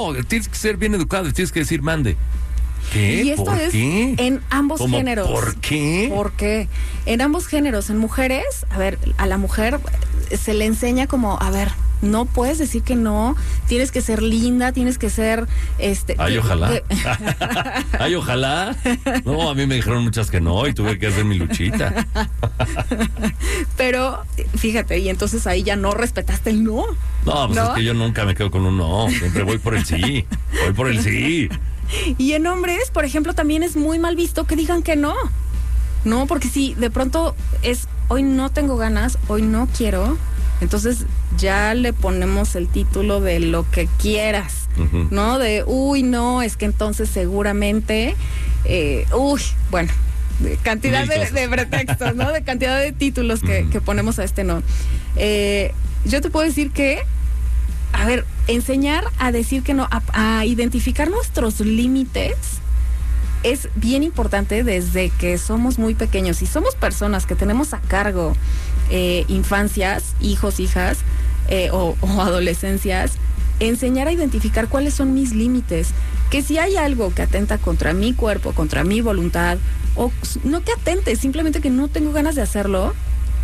tienes que ser bien educado y tienes que decir mande. ¿Qué? Y esto ¿Por es qué? en ambos géneros. ¿Por qué? ¿Por qué? En ambos géneros. En mujeres, a ver, a la mujer se le enseña como, a ver, no puedes decir que no, tienes que ser linda, tienes que ser, Ay, ojalá. Ay, ojalá. No, a mí me dijeron muchas que no y tuve que hacer mi luchita. Pero, fíjate, y entonces ahí ya no respetaste el no. No, pues ¿no? es que yo nunca me quedo con un no, siempre voy por el sí, voy por el sí. Y en hombres, por ejemplo, también es muy mal visto que digan que no. No, porque si de pronto es, hoy no tengo ganas, hoy no quiero, entonces ya le ponemos el título de lo que quieras, ¿no? De, uy, no, es que entonces seguramente, bueno, de cantidad de pretextos, ¿no? De cantidad de títulos que ponemos a este no. Yo te puedo decir que, a ver, enseñar a decir que no, a identificar nuestros límites es bien importante desde que somos muy pequeños. Si somos personas que tenemos a cargo infancias, hijos, hijas o adolescencias, enseñar a identificar cuáles son mis límites. Que si hay algo que atenta contra mi cuerpo, contra mi voluntad, o no que atente, simplemente que no tengo ganas de hacerlo,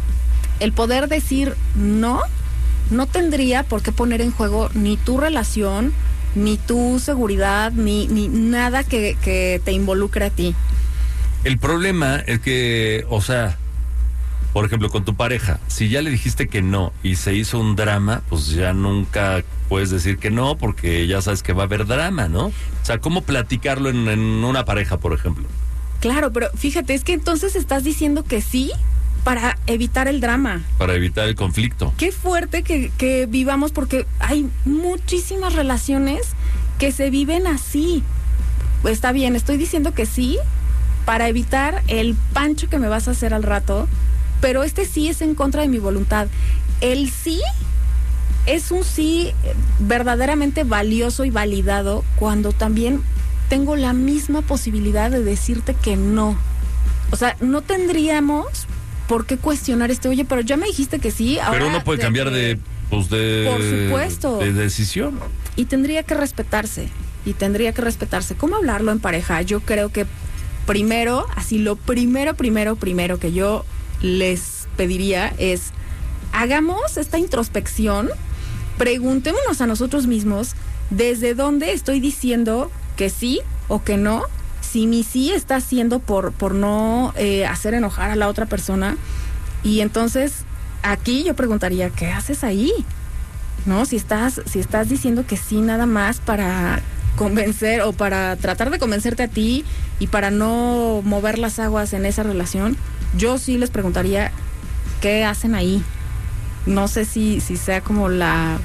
el poder decir no tendría por qué poner en juego ni tu relación, ni tu seguridad, ni nada que te involucre a ti. El problema es que, o sea, por ejemplo, con tu pareja, si ya le dijiste que no y se hizo un drama, pues ya nunca puedes decir que no porque ya sabes que va a haber drama, ¿no? O sea, ¿cómo platicarlo en una pareja, por ejemplo? Claro, pero fíjate, es que entonces estás diciendo que sí para evitar el drama. Para evitar el conflicto. Qué fuerte que vivamos, porque hay muchísimas relaciones que se viven así. Pues está bien, estoy diciendo que sí para evitar el pancho que me vas a hacer al rato, pero este sí es en contra de mi voluntad. El sí es un sí verdaderamente valioso y validado cuando también tengo la misma posibilidad de decirte que no. O sea, no tendríamos por qué cuestionar oye, pero ya me dijiste que sí. Ahora pero uno puede cambiar por supuesto, de decisión. Y tendría que respetarse. ¿Cómo hablarlo en pareja? Yo creo que primero, así lo primero que yo les pediría es, hagamos esta introspección, preguntémonos a nosotros mismos desde dónde estoy diciendo que sí o que no. Si mi sí está siendo por no hacer enojar a la otra persona. Y entonces aquí yo preguntaría, ¿qué haces ahí? ¿No? Si estás diciendo que sí nada más para convencer o para tratar de convencerte a ti y para no mover las aguas en esa relación, yo sí les preguntaría, ¿qué hacen ahí? No sé si sea como la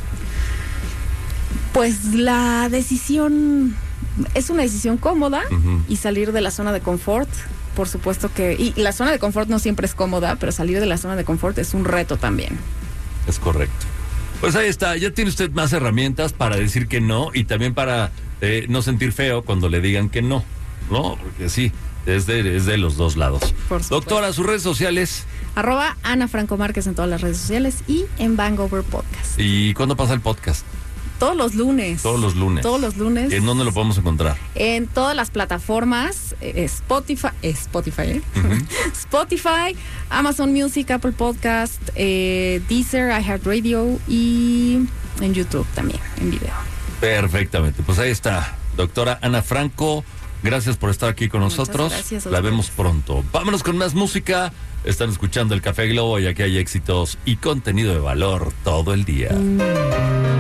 decisión. Es una decisión cómoda y salir de la zona de confort, por supuesto que... Y la zona de confort no siempre es cómoda, pero salir de la zona de confort es un reto también. Es correcto. Pues ahí está, ya tiene usted más herramientas para decir que no y también para no sentir feo cuando le digan que no, ¿no? Porque sí, es de los dos lados. Por supuesto. Doctora, sus redes sociales. @Ana Franco Márquez en todas las redes sociales y en Bangover Podcast. ¿Y cuándo pasa el podcast? Todos los lunes. Todos los lunes. ¿En dónde lo podemos encontrar? En todas las plataformas, Spotify, Spotify, Amazon Music, Apple Podcast, Deezer, iHeartRadio y en YouTube también, en video. Perfectamente, pues ahí está, doctora Ana Franco, gracias por estar aquí con nosotros. Gracias. La vemos pronto. Vámonos con más música. Están escuchando el Café Globo y aquí hay éxitos y contenido de valor todo el día.